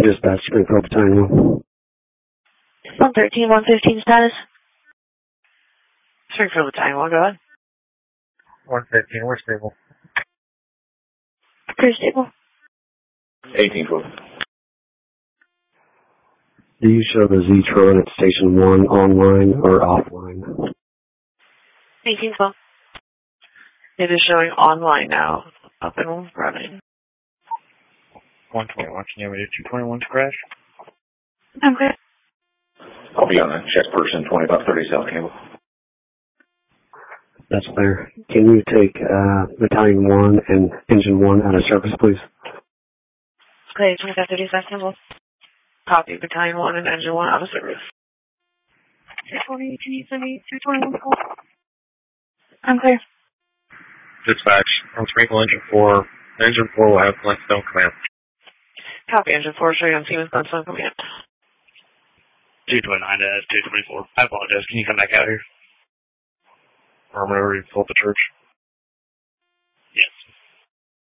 Dispatch, Springfield Battalion 1. 113, 115 status. Springfield Battalion 1, go ahead. 115, we're stable. Pretty stable. 1812. Do you show the Zetron at Station 1 online or offline? 1812. It is showing online now. Up and running. 121, can you have me do 221 to crash? I'm clear. I'll be on a check person 2530 South Campbell. That's clear. Can you take Battalion 1 and Engine 1 out of service, please? Clear, 2530 South Campbell. Copy, Battalion 1 and Engine 1 out of service. 220, can you send me 221 call? I'm clear. Dispatch, on Sprinkle Engine 4. Engine 4 will have Flintstone command. Copy, Engine 4, show you on Siemens Flintstone command. 229 to 224. I apologize, can you come back out here? I'm going to refill the church.